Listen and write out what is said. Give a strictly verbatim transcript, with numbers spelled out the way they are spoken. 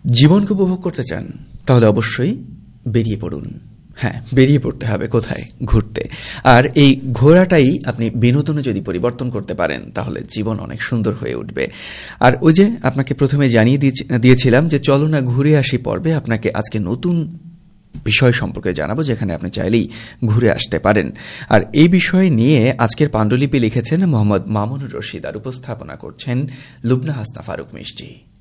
জীবনকে উপভোগ করতে চান তাহলে অবশ্যই বেরিয়ে পড়ুন। হ্যাঁ, বেরিয়ে পড়তে হবে কোথায়? ঘুরতে। আর এই ঘোরাটাই আপনি বিনোদনে যদি পরিবর্তন করতে পারেন তাহলে জীবন অনেক সুন্দর হয়ে উঠবে। আর ওই যে আপনাকে প্রথমে জানিয়ে দিয়েছিলাম যে চলো না ঘুরে আসি পর্বে আপনাকে আজকে নতুন বিষয় সম্পর্কে জানাবো যেখানে আপনি চাইলেই ঘুরে আসতে পারেন। আর এই বিষয় নিয়ে আজকের পাণ্ডুলিপি লিখেছেন মোহাম্মদ মামুনুর রশিদ আর উপস্থাপনা করছেন লুবনা হাসনা ফারুক মিষ্টি।